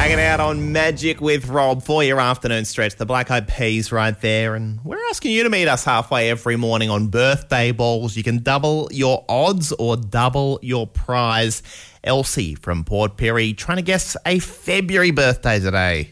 Hanging out on Magic with Rob for your afternoon stretch. The Black Eyed Peas right there. And we're asking you to meet us halfway every morning on birthday balls. You can double your odds or double your prize. Elsie from Port Pirie trying to guess a February birthday today.